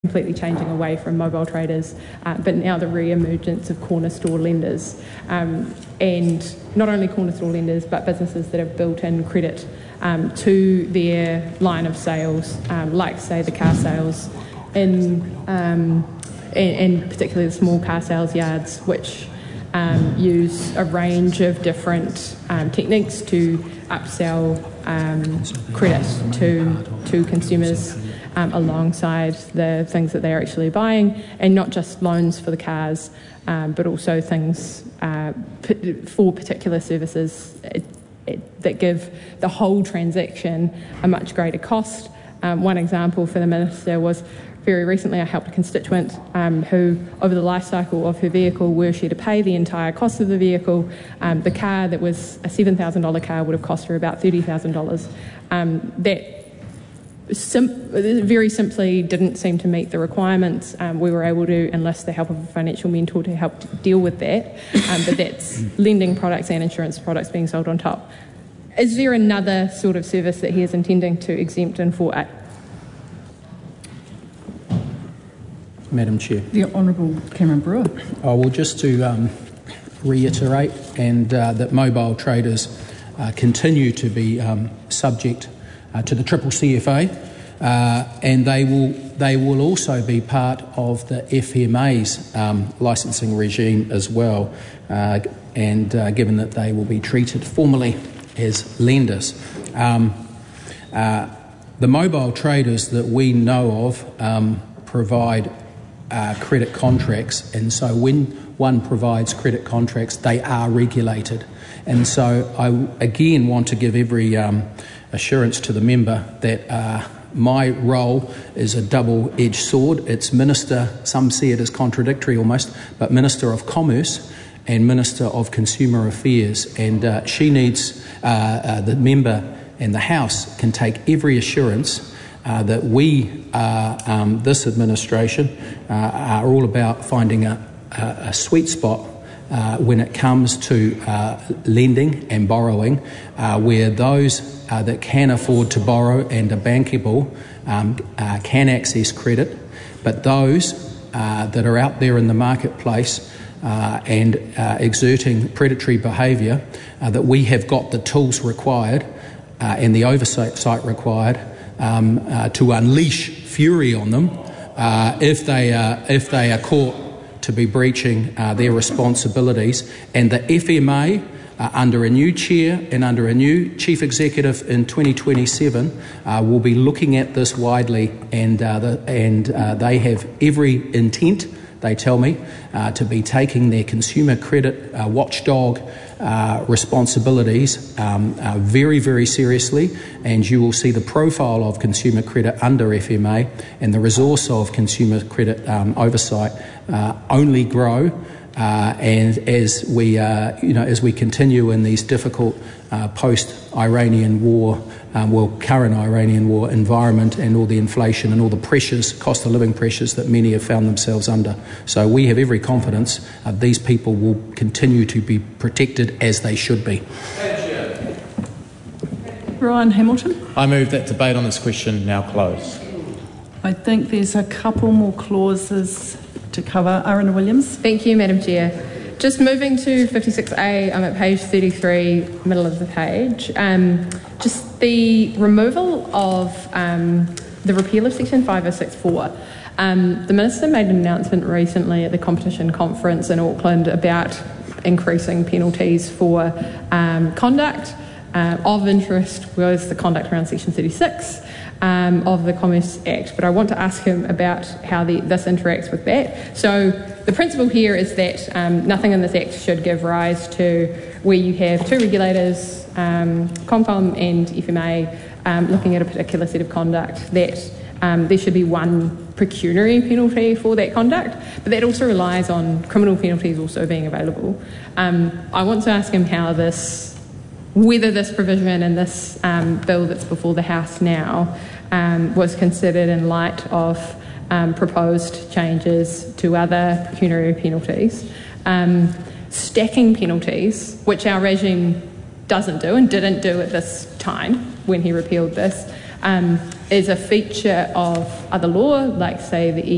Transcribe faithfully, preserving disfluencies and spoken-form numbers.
completely changing away from mobile traders, uh, but now the re-emergence of corner store lenders, um, and not only corner store lenders, but businesses that have built in credit um, to their line of sales, um, like say the car sales, in um, and, and particularly the small car sales yards, which um, use a range of different um, techniques to upsell um, credit to to consumers. Um, alongside the things that they're actually buying, and not just loans for the cars, um, but also things uh, p- for particular services it, it, that give the whole transaction a much greater cost. Um, one example for the Minister was very recently I helped a constituent um, who, over the life cycle of her vehicle, were she to pay the entire cost of the vehicle, um, the car that was a seven thousand dollars car would have cost her about thirty thousand dollars. Um, that Sim- very simply didn't seem to meet the requirements. Um, we were able to enlist the help of a financial mentor to help deal with that, um, but that's lending products and insurance products being sold on top. Is there another sort of service that he is intending to exempt in four A? Madam Chair. The Honourable Cameron Brewer. Oh, well, just to um, reiterate and uh, that mobile traders uh, continue to be um, subject Uh, to the Triple C F A, uh, and they will they will also be part of the F M A's um, licensing regime as well, uh, and uh, given that they will be treated formally as lenders. Um, uh, the mobile traders that we know of um, provide uh, credit contracts, and so when one provides credit contracts, they are regulated. And so I again want to give every um, assurance to the member that uh, my role is a double-edged sword. It's Minister, some see it as contradictory almost, but Minister of Commerce and Minister of Consumer Affairs. And uh, she needs, uh, uh, the member and the House can take every assurance uh, that we, uh, um, this administration, uh, are all about finding a, a, a sweet spot Uh, when it comes to uh, lending and borrowing, uh, where those uh, that can afford to borrow and are bankable um, uh, can access credit, but those uh, that are out there in the marketplace uh, and uh, exerting predatory behaviour, uh, that we have got the tools required uh, and the oversight required um, uh, to unleash fury on them uh, if they are, if they are caught to be breaching uh, their responsibilities. And the F M A, uh, under a new chair and under a new chief executive in twenty twenty-seven, uh, will be looking at this widely, and uh, the, and uh, they have every intent, they tell me, uh, to be taking their consumer credit uh, watchdog uh, responsibilities um, uh, very, very seriously, and you will see the profile of consumer credit under F M A and the resource of consumer credit um, oversight uh, only grow. Uh, and as we, uh, you know, as we continue in these difficult uh, post-Iranian war, um, well, current Iranian war environment, and all the inflation and all the pressures, cost of living pressures that many have found themselves under. So we have every confidence uh, these people will continue to be protected as they should be. Ryan Hamilton. I move that debate on this question now close. I think there's a couple more clauses to cover. Arana Williams. Thank you, Madam Chair. Just moving to fifty-six A, I'm at page thirty-three, middle of the page. Um, just the removal of um, the repeal of section five oh six four. Um, the Minister made an announcement recently at the Competition Conference in Auckland about increasing penalties for um, conduct. Uh, of interest was the conduct around section thirty-six. Um, of the Commerce Act, but I want to ask him about how the, this interacts with that. So the principle here is that um, nothing in this Act should give rise to where you have two regulators, um, ComCom and F M A, um, looking at a particular set of conduct, that um, there should be one pecuniary penalty for that conduct, but that also relies on criminal penalties also being available. Um, I want to ask him how this whether this provision in this um, bill that's before the House now um, was considered in light of um, proposed changes to other pecuniary penalties. Um, stacking penalties, which our regime doesn't do and didn't do at this time when he repealed this, um, is a feature of other law, like, say, the E